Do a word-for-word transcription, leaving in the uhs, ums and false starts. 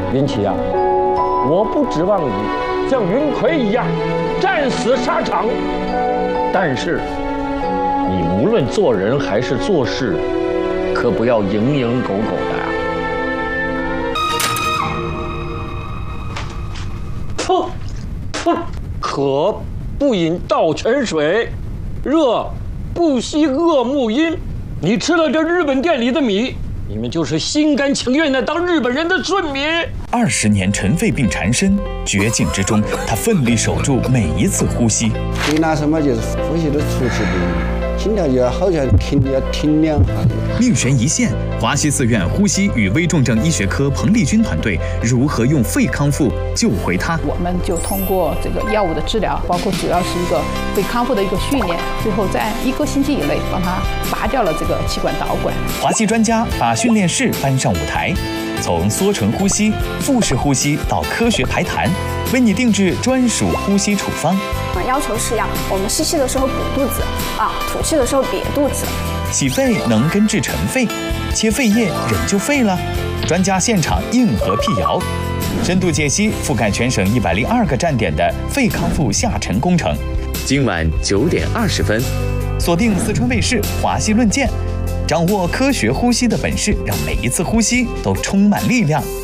云奇啊，我不指望你像云奎一样战死沙场，但是你无论做人还是做事，可不要蝇营狗苟的啊！噗噗，渴不饮盗泉水，热不吸恶木阴。你吃了这日本店里的米，你们就是心甘情愿的当日本人的顺民。 二十年尘肺病缠身，绝境之中，他奋力守住每一次呼吸。 最拿什么就是呼吸的出气不，心跳就要好像停要停两下。 命悬一线，华西四院呼吸与危重症医学科彭丽君团队如何用肺康复救回他？ 我们就通过这个药物的治疗，包括主要是一个肺康复的一个训练，最后在一个星期以内帮他拔掉了这个气管导管。 华西专家把训练室搬上舞台，从缩唇呼吸、腹式呼吸到科学排痰，为你定制专属呼吸处方。 要求是要我们吸气的时候鼓肚子，啊，吐气的时候瘪肚子。 洗肺能根治尘肺，切肺叶人就废了。专家现场硬核辟谣，深度解析覆盖全省一百零二个站点的肺康复下沉工程。 今晚九点二十分， 锁定四川卫视《华西论剑》，掌握科学呼吸的本事，让每一次呼吸都充满力量。